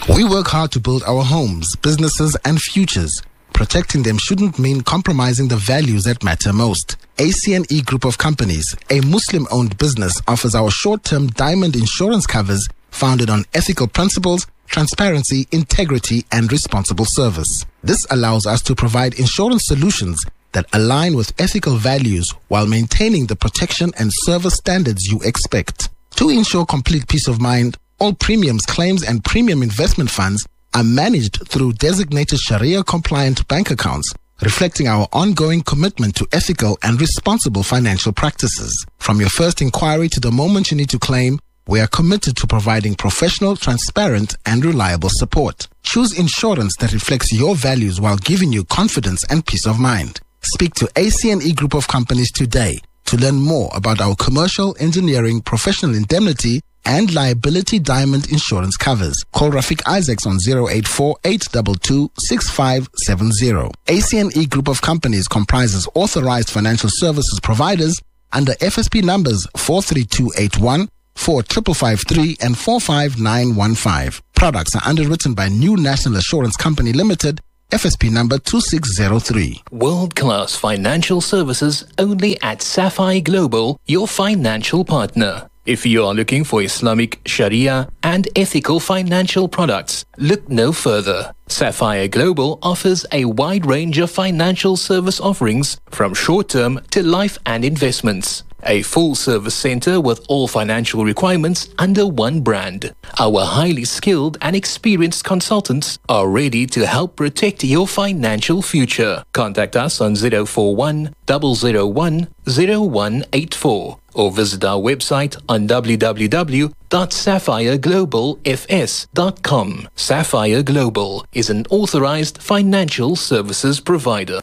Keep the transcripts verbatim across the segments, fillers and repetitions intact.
We work hard to build our homes, businesses, and futures. Protecting them shouldn't mean compromising the values that matter most. A C N E Group of Companies, a Muslim-owned business, offers our short-term diamond insurance covers founded on ethical principles, transparency, integrity, and responsible service. This allows us to provide insurance solutions that align with ethical values while maintaining the protection and service standards you expect. To ensure complete peace of mind, all premiums, claims, and premium investment funds are managed through designated Sharia-compliant bank accounts, reflecting our ongoing commitment to ethical and responsible financial practices. From your first inquiry to the moment you need to claim, we are committed to providing professional, transparent, and reliable support. Choose insurance that reflects your values while giving you confidence and peace of mind. Speak to A C N E Group of Companies today to learn more about our commercial, engineering, professional indemnity, and liability diamond insurance covers. Call Rafiq Isaacs on zero eight four, eight two two, six five seven zero. A C N E Group of Companies comprises authorized financial services providers under F S P numbers four three two eight one, four five five three, and four five nine one five. Products are underwritten by New National Assurance Company Limited, F S P number two six zero three. World-class financial services only at Sapphire Global, your financial partner. If you are looking for Islamic, Sharia, and ethical financial products, look no further. Sapphire Global offers a wide range of financial service offerings from short-term to life and investments. A full-service center with all financial requirements under one brand. Our highly skilled and experienced consultants are ready to help protect your financial future. Contact us on zero four one, zero zero one, zero one eight four or visit our website on w w w dot sapphire global f s dot com. Sapphire Global is an authorized financial services provider.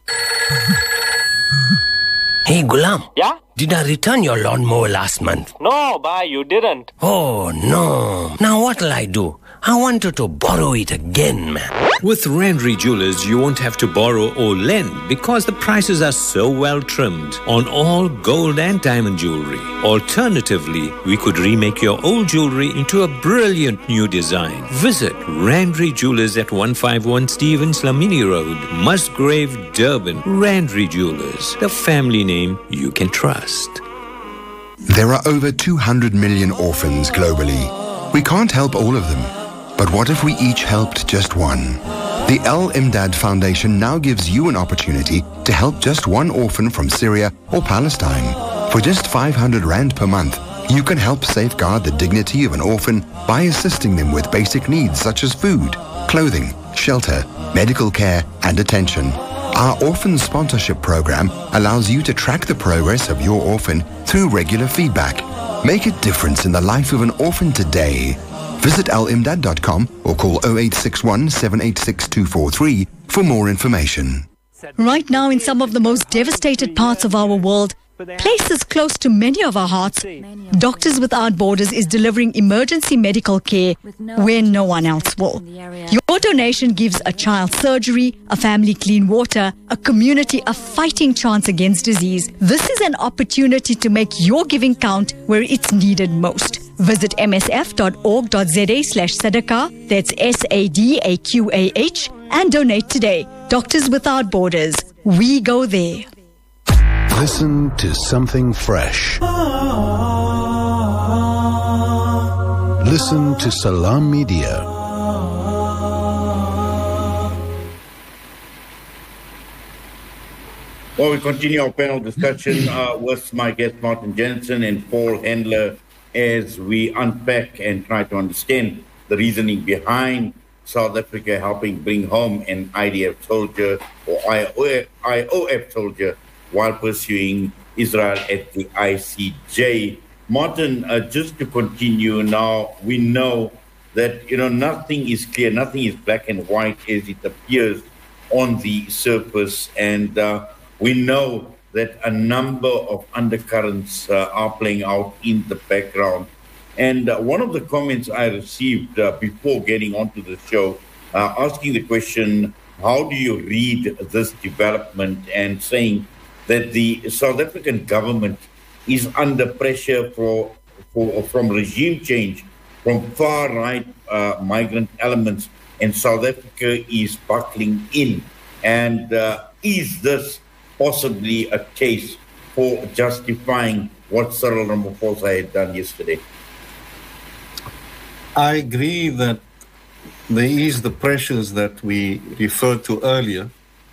Hey, Gulam. Yeah? Did I return your lawnmower last month? No, bye, you didn't. Oh, no. Now what'll I do? I wanted to borrow it again, man. With Randry Jewelers, you won't have to borrow or lend because the prices are so well trimmed on all gold and diamond jewelry. Alternatively, we could remake your old jewelry into a brilliant new design. Visit Randry Jewelers at one fifty-one Stevens Lamini Road, Musgrave, Durban. Randry Jewelers, the family name you can trust. There are over two hundred million orphans globally. We can't help all of them. But what if we each helped just one? The Al Imdad Foundation now gives you an opportunity to help just one orphan from Syria or Palestine. For just five hundred rand per month, you can help safeguard the dignity of an orphan by assisting them with basic needs such as food, clothing, shelter, medical care, and attention. Our orphan sponsorship program allows you to track the progress of your orphan through regular feedback. Make a difference in the life of an orphan today. Visit al imdad dot com or call zero eight six one, seven eight six, two four three for more information. Right now, in some of the most devastated parts of our world, places close to many of our hearts, Doctors Without Borders is delivering emergency medical care where no one else will. Your donation gives a child surgery, a family clean water, a community a fighting chance against disease. This is an opportunity to make your giving count where it's needed most. Visit m s f dot org dot z a slash sadaqah, that's S A D A Q A H, and donate today. Doctors Without Borders. We go there. Listen to something fresh. Listen to Salam Media. Well, we continue our panel discussion uh, with my guest Martin Jensen and Paul Handler as we unpack and try to understand the reasoning behind South Africa helping bring home an I D F soldier or I O F soldier while pursuing Israel at the I C J. Martin, uh, just to continue now, we know that, you know, nothing is clear, nothing is black and white as it appears on the surface. And uh, we know that a number of undercurrents uh, are playing out in the background. And uh, one of the comments I received uh, before getting onto the show, uh, asking the question, how do you read this development, and saying that the South African government is under pressure for, for from regime change from far-right uh, migrant elements, and South Africa is buckling in. And uh, is this possibly a case for justifying what Cyril Ramaphosa had done yesterday? I agree that there is the pressures that we referred to earlier.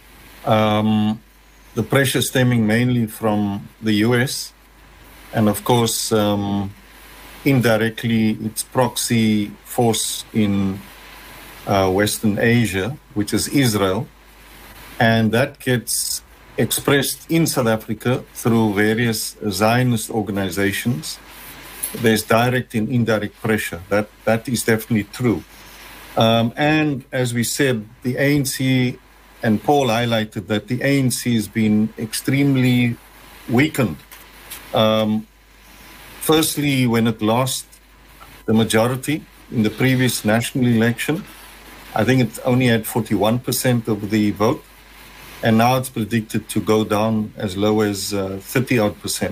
Um, the pressure stemming mainly from the U S and, of course, um, indirectly its proxy force in uh, Western Asia, which is Israel. And that gets expressed in South Africa through various Zionist organizations. There's direct and indirect pressure. That that is definitely true. Um, and as we said, the A N C, and Paul highlighted that the A N C has been extremely weakened. Um, firstly, when it lost the majority in the previous national election, I think it only had forty-one percent of the vote. And now it's predicted to go down as low as uh, thirty odd percent.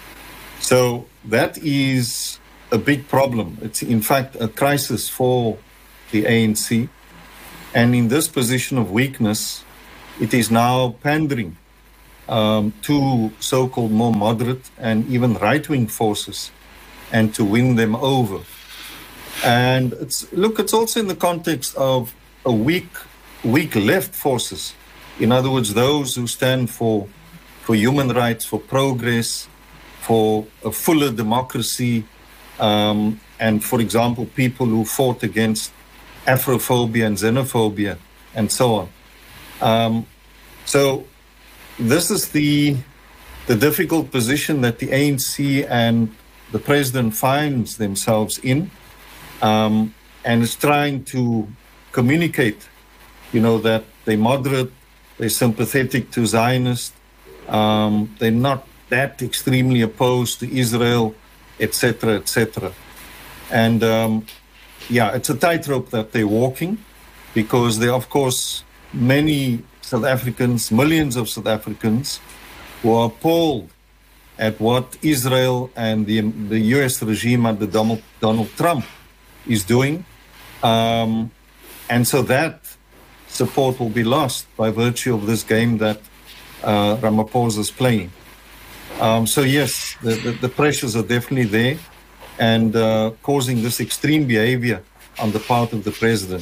So that is a big problem. It's in fact a crisis for the A N C. And in this position of weakness, it is now pandering um, to so-called more moderate and even right-wing forces, and to win them over. And it's, look, it's also in the context of a weak, weak left forces. In other words, those who stand for, for human rights, for progress, for a fuller democracy, um, and, for example, people who fought against Afrophobia and xenophobia, and so on. Um, so this is the, the difficult position that the A N C and the president finds themselves in, um, and is trying to communicate, you know, that they're moderate, they're sympathetic to Zionists, um, they're not that extremely opposed to Israel, et cetera, et cetera. And um, yeah, it's a tightrope that they're walking, because there are, of course, many South Africans, millions of South Africans, who are appalled at what Israel and the, the U S regime under Donald, Donald Trump is doing. Um, and so that support will be lost by virtue of this game that uh, Ramaphosa is playing. Um, so yes, the, the, the pressures are definitely there, and uh, causing this extreme behavior on the part of the president.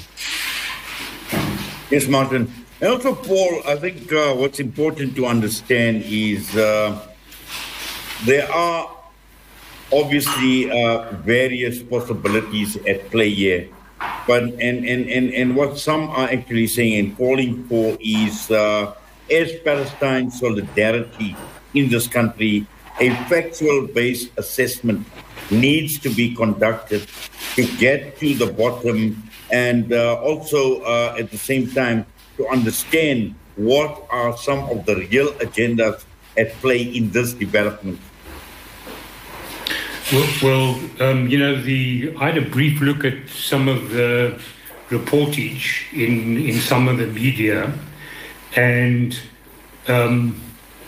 Yes, Martin. And also, Paul, I think uh, what's important to understand is uh, there are obviously uh, various possibilities at play here. But and, and, and, and what some are actually saying and calling for is, uh, as Palestine solidarity in this country, a factual-based assessment needs to be conducted to get to the bottom, and uh, also uh, at the same time to understand what are some of the real agendas at play in this development. Well, well um, you know, the I had a brief look at some of the reportage in, in some of the media, and um,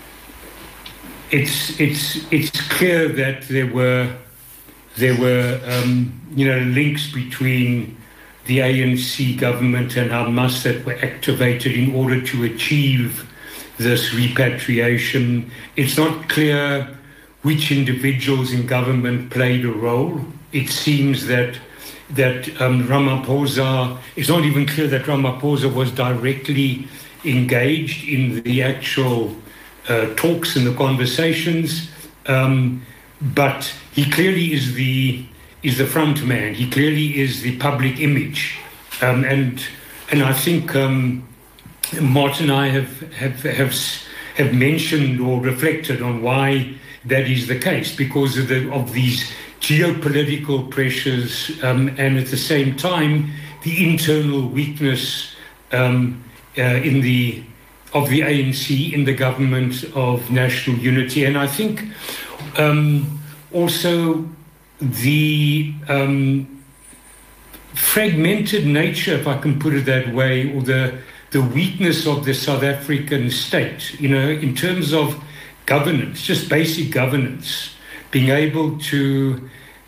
it's it's it's clear that there were there were um, you know links between the A N C government and Hamas that were activated in order to achieve this repatriation. It's not clear which individuals in government played a role. It seems that that um, Ramaphosa, it's not even clear that Ramaphosa was directly engaged in the actual uh, talks and the conversations, um, but he clearly is the is the front man. He clearly is the public image, um, and and I think um, Martin and I have have have have mentioned or reflected on why that is the case, because of the of these geopolitical pressures, um, and at the same time the internal weakness um, uh, in the of the A N C in the government of national unity, and I think um, also the um, fragmented nature, if I can put it that way, or the the weakness of the South African state, you know, in terms of governance, just basic governance, being able to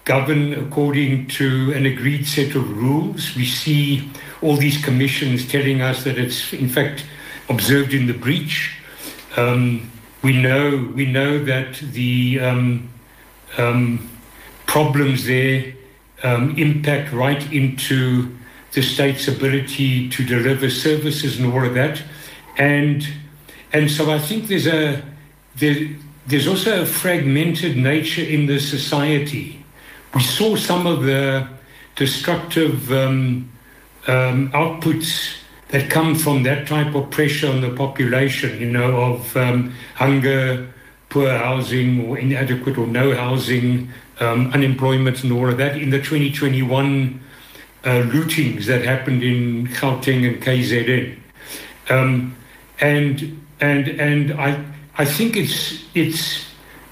govern according to an agreed set of rules. We see all these commissions telling us that it's in fact observed in the breach. Um, we know we know that the um, um, problems there um, impact right into the state's ability to deliver services and all of that, and and so I think there's a there, there's also a fragmented nature in the society. We saw some of the destructive um, um, outputs that come from that type of pressure on the population, you know, of um, hunger, poor housing, or inadequate or no housing, um, unemployment and all of that in the twenty twenty-one uh, lootings that happened in Gauteng and K Z N. Um, and and and I I think it's it's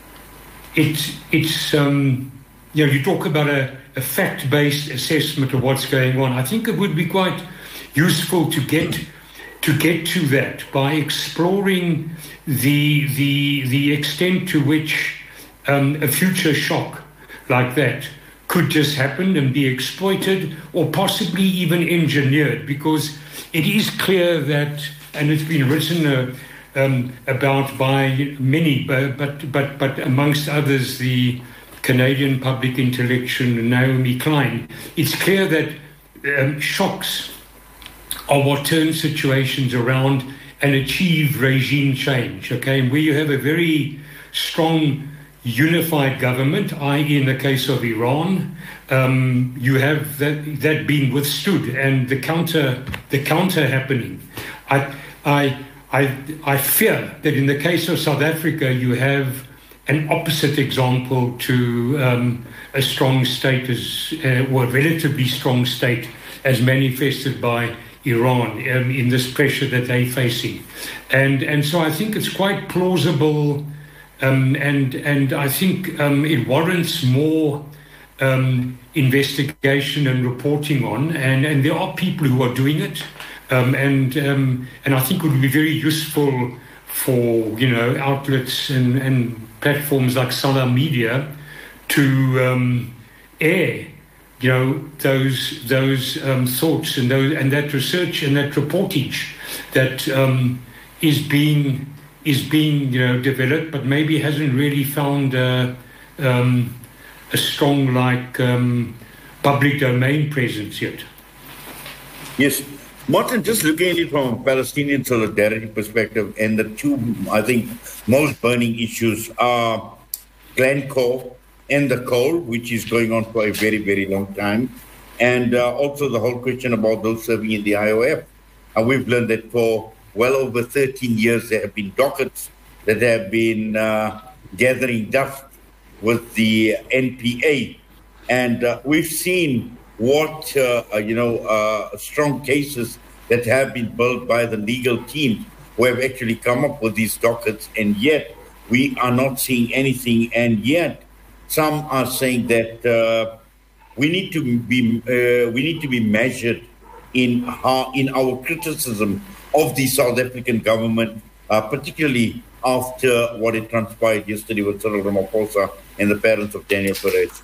it's it's um, you know, you talk about a, a fact-based assessment of what's going on. I think it would be quite useful to get to get to that by exploring the the the extent to which um, a future shock like that could just happen and be exploited, or possibly even engineered, because it is clear that, and it's been written uh, um, about by many, but but but but amongst others, the Canadian public intellectual Naomi Klein. It's clear that um, shocks are what turn situations around and achieve regime change, okay? And where you have a very strong unified government, that is in the case of Iran, um, you have that, that being withstood and the counter the counter happening. I, I, I, I fear that in the case of South Africa, you have an opposite example to um, a strong state, as, uh, or a relatively strong state, as manifested by Iran um, in this pressure that they're facing. And and so I think it's quite plausible, um, and and I think um, it warrants more um, investigation and reporting on, and, and there are people who are doing it, um, and um, and I think it would be very useful for, you know, outlets and, and platforms like Salam Media to um, air, you know, those those um, thoughts and those and that research and that reportage that um, is being is being you know developed, but maybe hasn't really found uh, um, a strong like um, public domain presence yet. Yes, Martin, just looking at it from a Palestinian solidarity perspective, and the two, I think, most burning issues are Glencore and the coal, which is going on for a very, very long time, and uh, also the whole question about those serving in the I O F. And we've learned that for well over thirteen years, there have been dockets that have been uh, gathering dust with the N P A. And uh, we've seen what, uh, uh, you know, uh, strong cases that have been built by the legal team who have actually come up with these dockets, and yet we are not seeing anything. And yet some are saying that uh, we need to be uh, we need to be measured in how, in our criticism of the South African government, uh, particularly after what had transpired yesterday with Cyril Ramaphosa and the parents of Daniel Perez.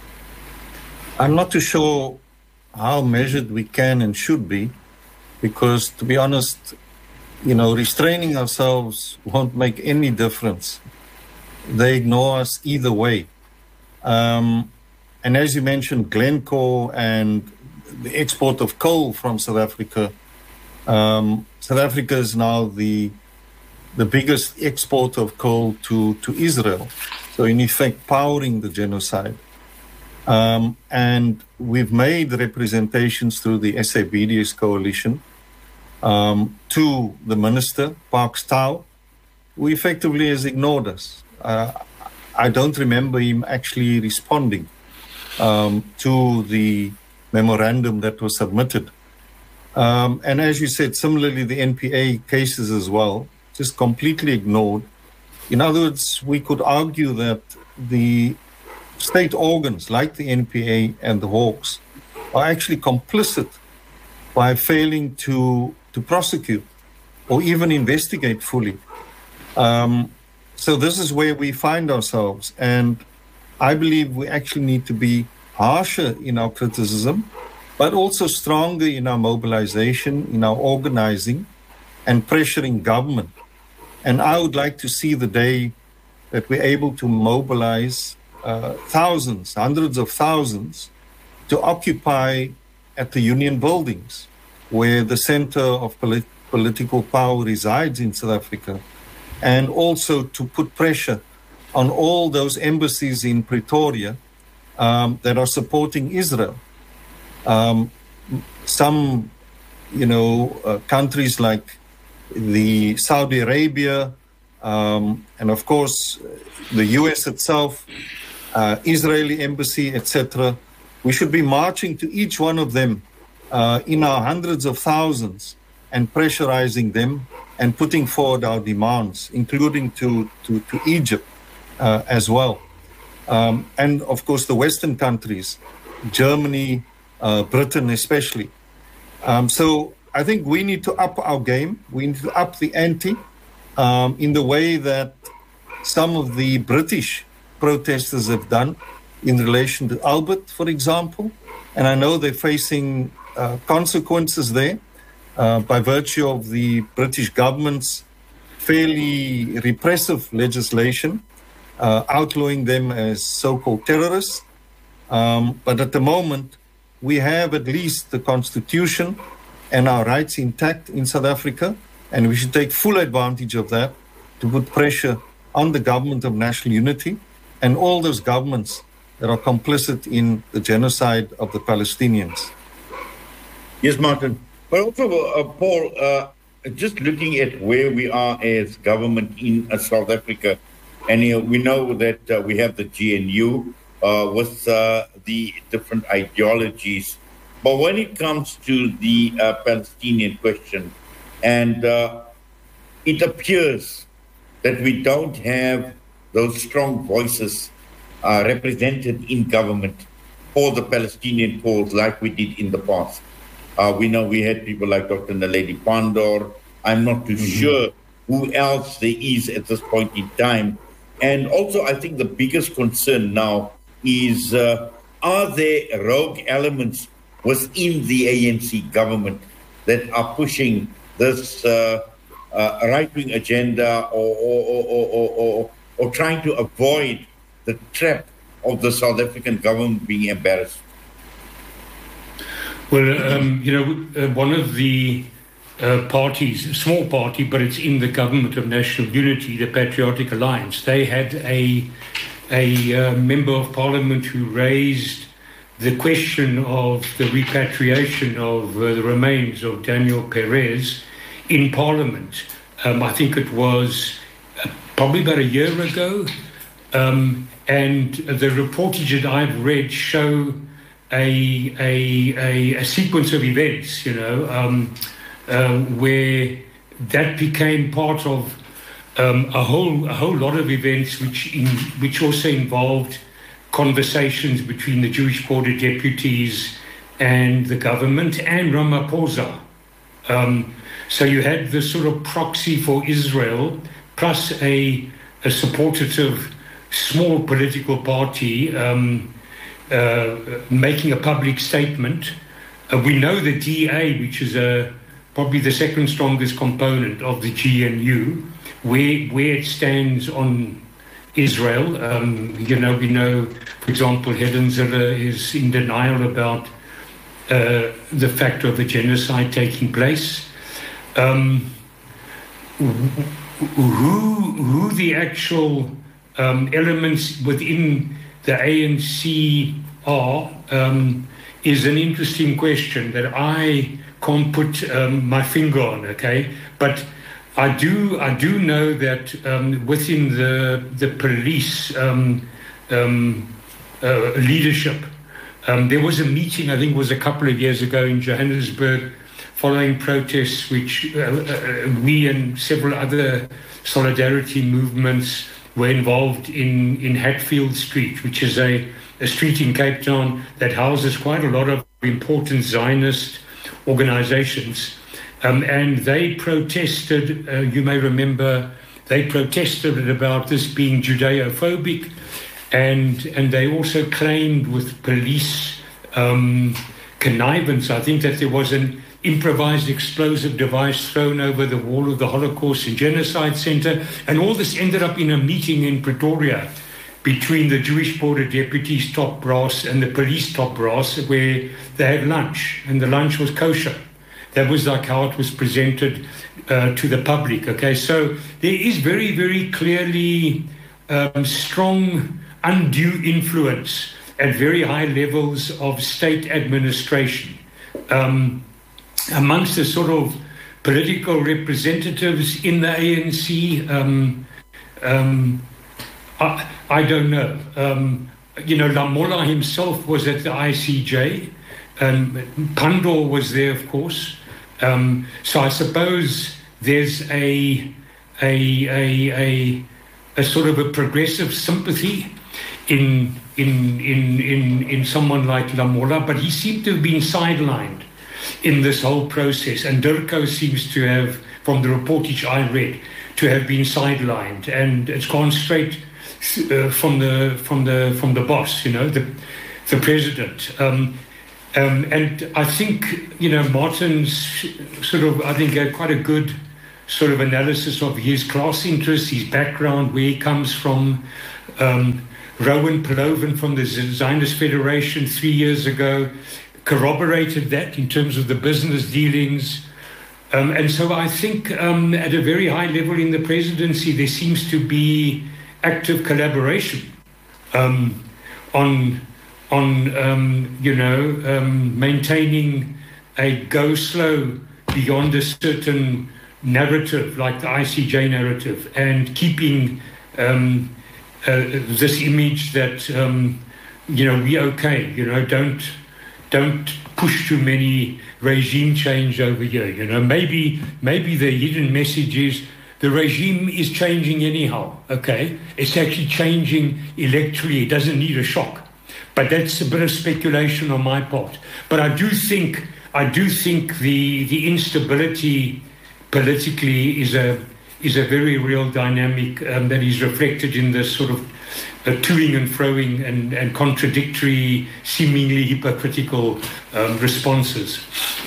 I'm not too sure how measured we can and should be, because, to be honest, you know, restraining ourselves won't make any difference. They ignore us either way. Um, and as you mentioned, Glencore and the export of coal from South Africa, um, South Africa is now the the biggest exporter of coal to, to Israel. So in effect, powering the genocide. Um, and we've made representations through the S A B D S coalition um, to the minister, Parks Tau, who effectively has ignored us. Uh, I don't remember him actually responding um, to the memorandum that was submitted. Um, and as you said, similarly, the N P A cases as well, just completely ignored. In other words, we could argue that the state organs like the N P A and the Hawks are actually complicit by failing to to prosecute or even investigate fully. Um, so this is where we find ourselves. And I believe we actually need to be harsher in our criticism, but also stronger in our mobilization, in our organizing, and pressuring government. And I would like to see the day that we're able to mobilize uh, thousands, hundreds of thousands, to occupy at the union buildings, where the center of polit- political power resides in South Africa, and also to put pressure on all those embassies in Pretoria um, that are supporting Israel. Um, some, you know, uh, countries like the Saudi Arabia, um, and of course the U S itself, uh, Israeli embassy, et cetera. We should be marching to each one of them uh, in our hundreds of thousands and pressurizing them and putting forward our demands, including to, to, to Egypt uh, as well. Um, and of course the Western countries, Germany, uh, Britain especially. Um, so I think we need to up our game. We need to up the ante um, in the way that some of the British protesters have done in relation to Albert, for example. And I know they're facing uh, consequences there uh, by virtue of the British government's fairly repressive legislation, uh, outlawing them as so-called terrorists. Um, but at the moment, we have at least the Constitution and our rights intact in South Africa, and we should take full advantage of that to put pressure on the government of national unity and all those governments that are complicit in the genocide of the Palestinians. Yes, Martin. But also, uh, Paul, uh, just looking at where we are as government in uh, South Africa, and you know, we know that uh, we have the G N U uh, with uh, the different ideologies. But when it comes to the uh, Palestinian question, and uh, it appears that we don't have those strong voices uh, represented in government for the Palestinian cause like we did in the past. Uh, we know we had people like Doctor Naledi Pandor. I'm not too mm-hmm. sure who else there is at this point in time. And also, I think the biggest concern now is, uh, are there rogue elements within the A N C government that are pushing this uh, uh, right-wing agenda or or, or, or, or or trying to avoid the trap of the South African government being embarrassed? Well, um, you know, uh, one of the uh, parties, a small party, but it's in the government of national unity, the Patriotic Alliance, they had a, a uh, member of parliament who raised the question of the repatriation of uh, the remains of Daniel Perez in Parliament. Um, I think it was uh, probably about a year ago. Um, and the reportage that I've read show a, a, a, a sequence of events, you know, um, uh, where that became part of um, a whole a whole lot of events, which in, which also involved conversations between the Jewish border deputies and the government and Ramaphosa. Um, so you had this sort of proxy for Israel plus a, a supportive small political party um, uh, making a public statement. Uh, we know the D A, which is a, probably the second strongest component of the G N U, where, where it stands on Israel. Um, you know, we know, for example, Helen Ziller is in denial about uh, the fact of the genocide taking place. Um, who, who the actual um, elements within the A N C are um, is an interesting question that I can't put um, my finger on, okay? But I do I do know that um, within the the police um, um, uh, leadership, um, there was a meeting, I think it was a couple of years ago in Johannesburg, following protests which uh, uh, we and several other solidarity movements were involved in, in Hatfield Street, which is a, a street in Cape Town that houses quite a lot of important Zionist organizations. Um, and they protested, uh, you may remember, they protested about this being Judeo-phobic and and they also claimed with police um, connivance, I think, that there was an improvised explosive device thrown over the wall of the Holocaust and Genocide Center, and all this ended up in a meeting in Pretoria between the Jewish Board of Deputies top brass and the police top brass, where they had lunch, and the lunch was kosher. That was like how it was presented uh, to the public. Okay, so there is very, very clearly um, strong undue influence at very high levels of state administration um, amongst the sort of political representatives in the A N C. Um, um, I, I don't know. Um, you know, Lamola himself was at the I C J. Um, Pandor was there, of course. Um, so I suppose there's a, a, a, a, a sort of a progressive sympathy in, in, in, in, in someone like Lamola, but he seemed to have been sidelined in this whole process. And Dirko seems to have, from the reportage I read, to have been sidelined. And it's gone straight uh, from the from the from the boss, you know, the the president. Um, um, and I think, you know, Martin's sort of, I think, had quite a good sort of analysis of his class interests, his background, where he comes from. Um, Rowan Pelovan from the Zionist Federation three years ago corroborated that in terms of the business dealings. Um, and so I think um, at a very high level in the presidency, there seems to be active collaboration um, on, on um, you know, um, maintaining a go slow beyond a certain narrative, like the I C J narrative, and keeping um, uh, this image that, um, you know, we okay, you know, don't don't push too many regime change over here. You know, maybe maybe the hidden message is the regime is changing anyhow. Okay, it's actually changing electorally. It doesn't need a shock, but that's a bit of speculation on my part. But I do think I do think the the instability politically is a is a very real dynamic um, that is reflected in this sort of uh, toing and froing and, and contradictory, seemingly hypocritical um, responses.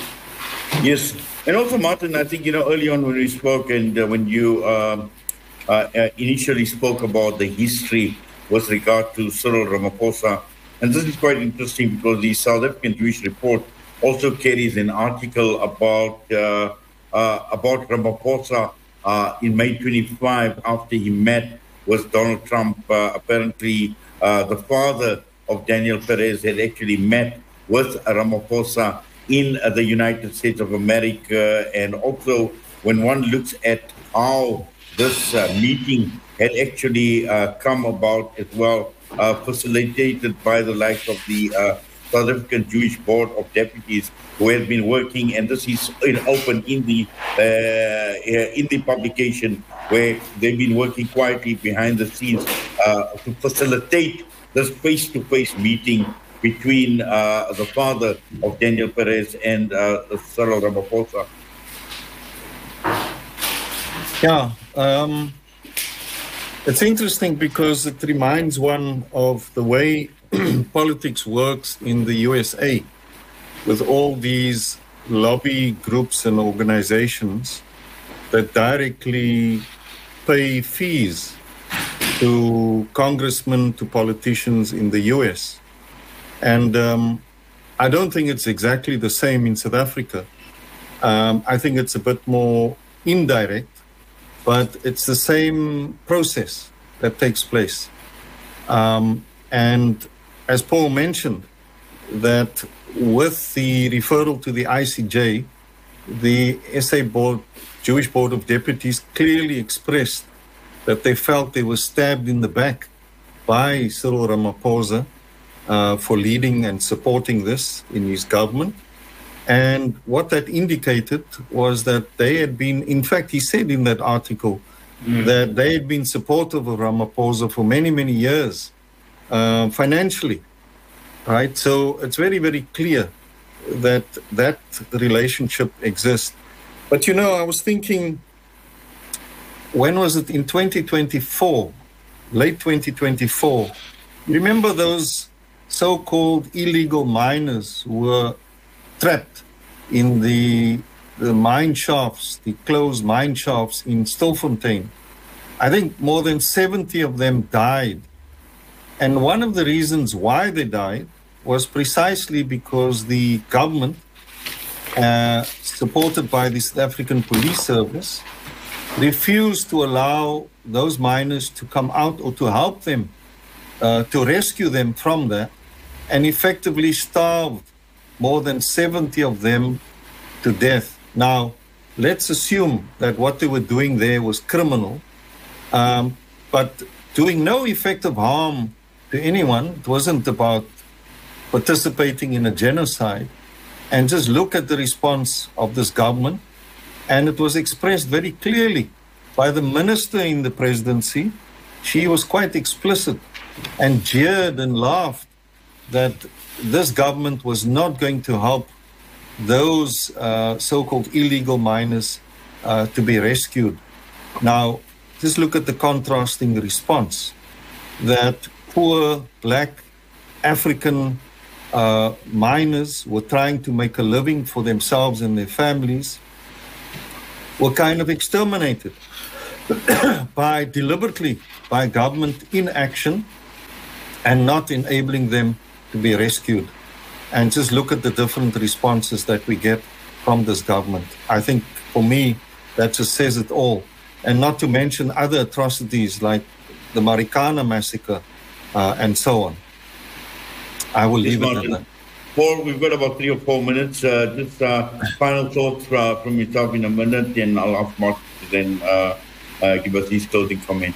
Yes, and also, Martin, I think, you know, early on when we spoke and uh, when you um, uh, uh, initially spoke about the history with regard to Cyril Ramaphosa, and this is quite interesting because the South African Jewish Report also carries an article about uh, uh, about Ramaphosa uh, in May twenty-fifth after he met with Donald Trump. Uh, apparently, uh, the father of Daniel Perez had actually met with Ramaphosa in uh, the United States of America. And also, when one looks at how this uh, meeting had actually uh, come about as well, uh, facilitated by the likes of the uh, South African Jewish Board of Deputies, who have been working, and this is in open in the uh, in the publication, where they've been working quietly behind the scenes uh, to facilitate this face-to-face meeting between uh, the father of Daniel Perez and uh, Cyril Ramaphosa. Yeah, um, it's interesting because it reminds one of the way politics works in the U S A, with all these lobby groups and organizations that directly pay fees to congressmen, to politicians in the U S. And um, I don't think it's exactly the same in South Africa. Um, I think it's a bit more indirect, but it's the same process that takes place. Um, and as Paul mentioned, that with the referral to the I C J, the S A Board, Jewish Board of Deputies clearly expressed that they felt they were stabbed in the back by Cyril Ramaphosa uh, for leading and supporting this in his government. And what that indicated was that they had been, in fact, he said in that article mm. that they had been supportive of Ramaphosa for many, many years, uh, financially. Right, so it's very, very clear that that relationship exists. But, you know, I was thinking, when was it? In twenty twenty-four, late twenty twenty-four, Remember those so-called illegal miners who were trapped in the, the mine shafts, the closed mine shafts in Stilfontein. I think more than seventy of them died. And one of the reasons why they died was precisely because the government, uh, supported by the South African Police Service, refused to allow those miners to come out or to help them, uh, to rescue them from there, and effectively starved more than seventy of them to death. Now, let's assume that what they were doing there was criminal, um, but doing no effective harm to anyone. It wasn't about participating in a genocide. And just look at the response of this government. And it was expressed very clearly by the minister in the presidency. She was quite explicit and jeered and laughed that this government was not going to help those uh, so-called illegal miners uh, to be rescued. Now, just look at the contrasting response that poor black African uh, miners were trying to make a living for themselves and their families were kind of exterminated by deliberately by government inaction and not enabling them to be rescued. And just look at the different responses that we get from this government. I think for me, that just says it all. And not to mention other atrocities like the Marikana massacre uh, and so on. I will leave it at that. Paul, we've got about three or four minutes. Uh, just uh, final thoughts uh, from yourself in a minute, and I'll ask Martin to then uh, uh, give us his closing comment.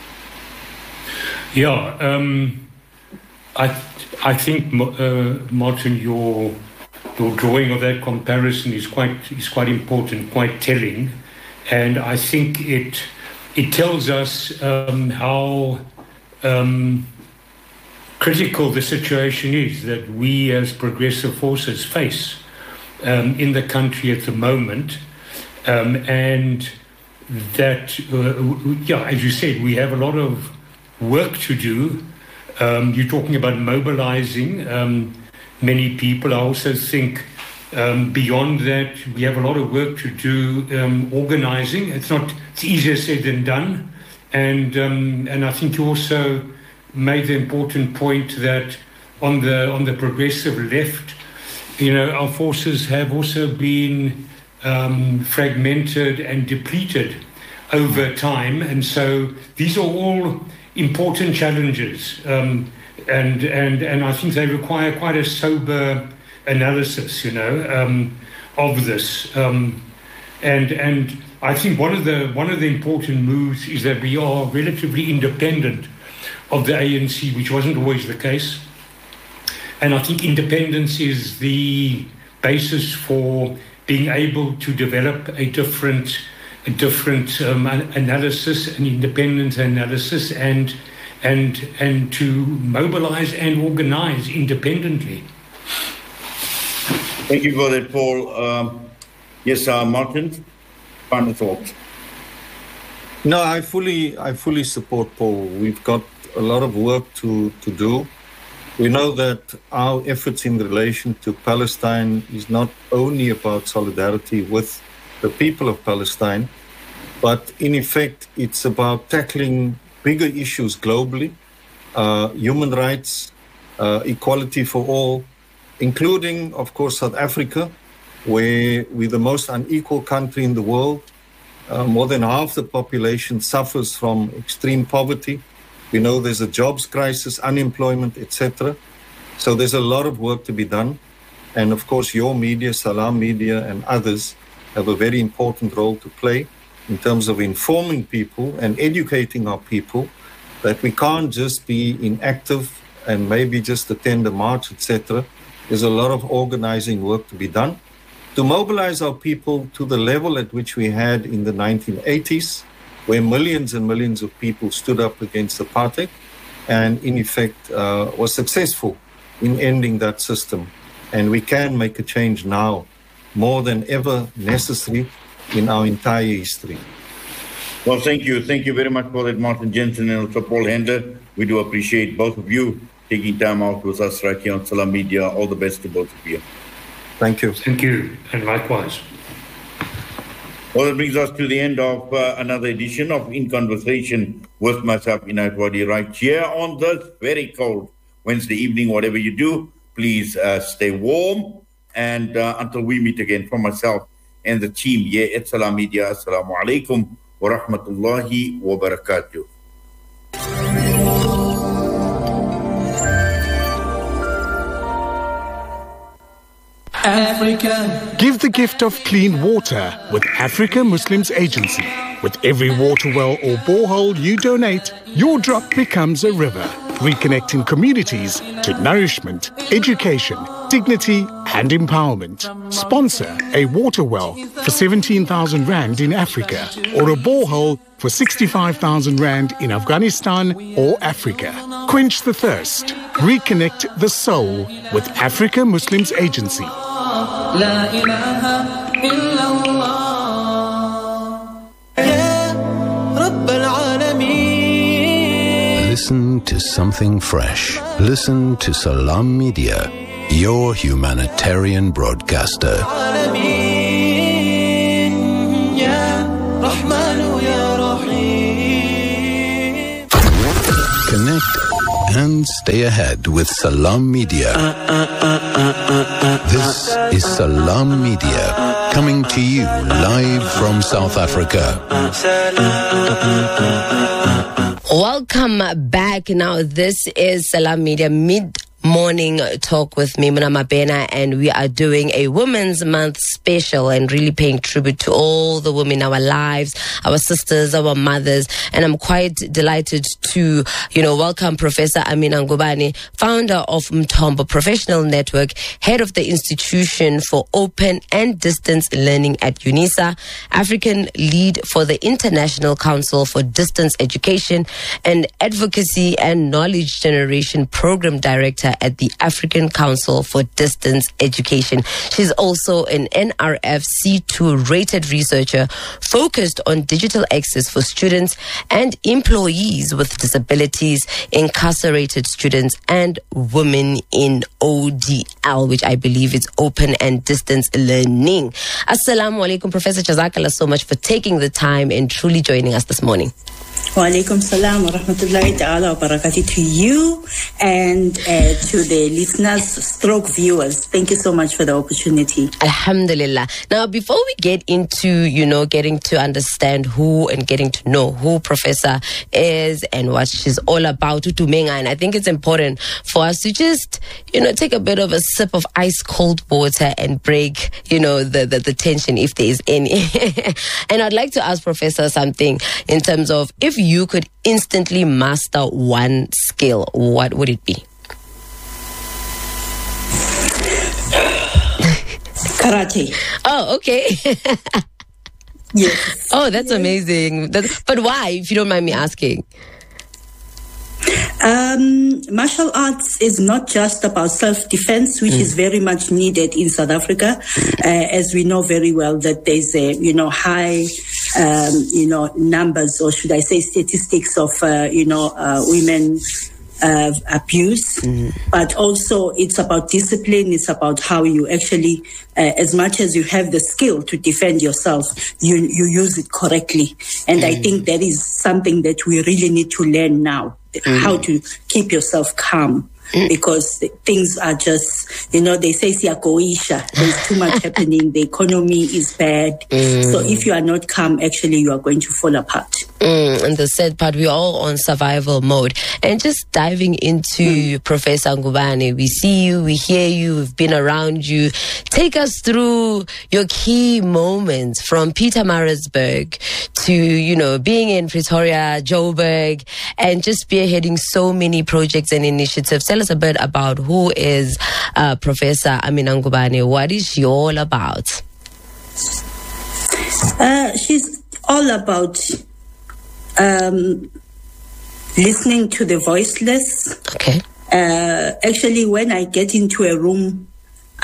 Yeah, um, I I think uh, Martin, your your drawing of that comparison is quite is quite important, quite telling, and I think it it tells us um, how um, critical the situation is that we as progressive forces face um, in the country at the moment, um, and that uh, yeah, as you said, we have a lot of work to do. Um, you're talking about mobilizing um, many people. I also think um, beyond that, we have a lot of work to do um, organizing. It's not, it's easier said than done. And um, and I think you also made the important point that on the on the progressive left, you know, our forces have also been um, fragmented and depleted over time. And so these are all important challenges, um, and and and I think they require quite a sober analysis, you know, um, of this. Um, and and I think one of the one of the important moves is that we are relatively independent of the A N C, which wasn't always the case. And I think independence is the basis for being able to develop a different a different um, analysis, an independent analysis, and and and to mobilize and organize independently. Thank you for that, Paul. Um, yes, uh, Martin, final thoughts. No, I fully, I fully support Paul. We've got a lot of work to, to do. We know that our efforts in relation to Palestine is not only about solidarity with the people of Palestine, but in effect, it's about tackling bigger issues globally, uh, human rights, uh, equality for all, including, of course, South Africa, where we're the most unequal country in the world. Uh, more than half the population suffers from extreme poverty. We know there's a jobs crisis, unemployment, et cetera. So there's a lot of work to be done. And of course, your media, Salam Media, and others have a very important role to play in terms of informing people and educating our people that we can't just be inactive and maybe just attend a march, et cetera. There's a lot of organizing work to be done to mobilize our people to the level at which we had in the nineteen eighties, where millions and millions of people stood up against apartheid and in effect uh, was successful in ending that system. And we can make a change now, more than ever necessary in our entire history. Well, thank you. Thank you very much for that, Martin Jensen and also Paul Hendler. We do appreciate both of you taking time out with us right here on Salam Media. All the best to both of you. Thank you. Thank you, and likewise. Well, that brings us to the end of uh, another edition of In Conversation with myself, Inayat Wadi, right here on this very cold Wednesday evening. Whatever you do, please uh, stay warm. And uh, until we meet again, from myself and the team here at Salam Media, Assalamu alaikum wa rahmatullahi wa barakatuh. Africa. Give the gift of clean water with Africa Muslims Agency. With every water well or borehole you donate, your drop becomes a river, reconnecting communities to nourishment, education, dignity and empowerment. Sponsor a water well for seventeen thousand rand in Africa or a borehole for sixty-five thousand rand in Afghanistan or Africa. Quench the thirst. Reconnect the soul with Africa Muslims Agency. لا إله إلا الله يا رب العالمين. Listen to something fresh. Listen to Salam Media, your humanitarian broadcaster. Connect and stay ahead with Salam Media. This is Salam Media, coming to you live from South Africa. Welcome back. Now, this is Salam Media Mid Morning Talk with Maimuna Mabena, and we are doing a Women's Month special and really paying tribute to all the women in our lives, our sisters, our mothers. And I'm quite delighted to, you know, welcome Professor Amina Ngubane, founder of Mthombo Professional Network, head of the Institution for Open and Distance Learning at UNISA, African lead for the International Council for Distance Education, and Advocacy and Knowledge Generation Program Director at the African Council for Distance Education. She's also an N R F C two rated researcher focused on digital access for students and employees with disabilities, incarcerated students, and women in O D L, which I believe is open and distance learning. Assalamu alaikum, Professor. Jazakallah so much for taking the time and truly joining us this morning. Wa alaikum salam wa rahmatullahi ta'ala wa barakatuh to you and uh, to the listeners, stroke viewers. Thank you so much for the opportunity. Alhamdulillah. Now, before we get into, you know, getting to understand who and getting to know who Professor is and what she's all about, and I think it's important for us to just, you know, take a bit of a sip of ice cold water and break, you know, the, the, the tension if there is any. And I'd like to ask Professor something in terms of, if you could instantly master one skill, what would it be? Karate. Oh, okay. Yes. Oh, that's yes. amazing. That's, but why, if you don't mind me asking? Um, martial arts is not just about self-defense, which mm. is very much needed in South Africa, uh, as we know very well that there's a, you know, high, um, you know, numbers, or should I say statistics of, uh, you know, uh, women uh, abuse. Mm. But also it's about discipline. It's about how you actually, uh, as much as you have the skill to defend yourself, you, you use it correctly. And mm. I think that is something that we really need to learn now. Mm. How to keep yourself calm, mm. because things are just, you know, they say siyakoisha, there's too much happening, the economy is bad. Mm. So if you are not calm, actually you are going to fall apart. Mm, and the sad part, we're all on survival mode. And just diving into mm. Professor Ngubane, we see you, we hear you, we've been around you. Take us through your key moments from Pietermaritzburg to, you know, being in Pretoria, Joburg, and just spearheading so many projects and initiatives. Tell us a bit about who is uh, Professor Amina Ngubane. What is she all about? Uh, she's all about Um, listening to the voiceless. Okay. Uh, actually, when I get into a room,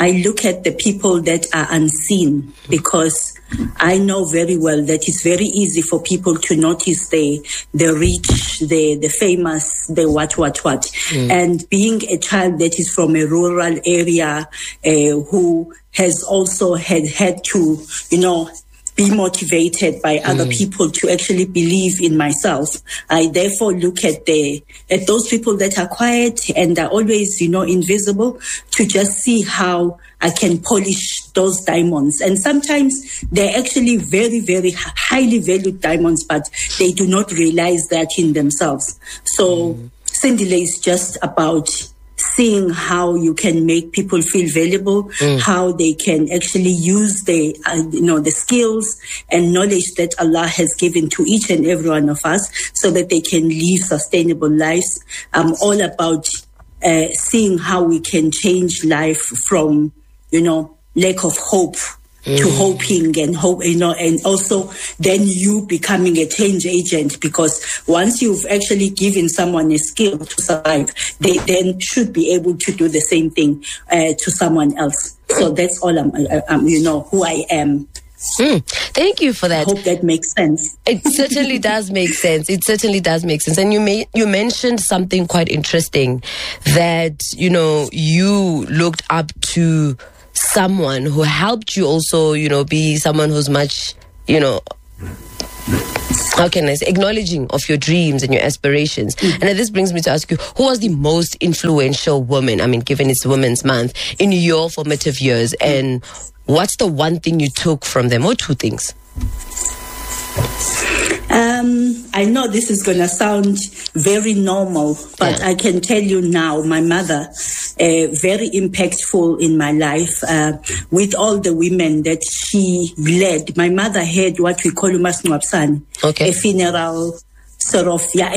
I look at the people that are unseen, because I know very well that it's very easy for people to notice the the rich, the the famous, the what, what, what. Mm. And being a child that is from a rural area, uh, who has also had had to, you know, be motivated by other mm. people to actually believe in myself. I therefore look at the at those people that are quiet and are always, you know, invisible, to just see how I can polish those diamonds. And sometimes they're actually very, very highly valued diamonds, but they do not realize that in themselves. So mm. Sindile is just about seeing how you can make people feel valuable, mm. how they can actually use the, uh, you know, the skills and knowledge that Allah has given to each and every one of us, so that they can live sustainable lives. I'm all about uh, seeing how we can change life from, you know, lack of hope Mm. to hoping and hope, you know, and also then you becoming a change agent, because once you've actually given someone a skill to survive, they then should be able to do the same thing uh, to someone else. So that's all I'm, I'm, you know, who I am. Mm, thank you for that. I hope that makes sense. It certainly does make sense. It certainly does make sense. And you may, you mentioned something quite interesting, that, you know, you looked up to someone who helped you also, you know, be someone who's much, you know, how can I say, acknowledging of your dreams and your aspirations. Mm-hmm. And this brings me to ask you, who was the most influential woman, I mean, given it's Women's Month, in your formative years? And what's the one thing you took from them, or two things? Um, I know this is going to sound very normal, but yeah. I can tell you now, my mother, uh, very impactful in my life, uh, with all the women that she led. My mother had what we call umasingcwabisane, okay. a funeral sort of, yeah,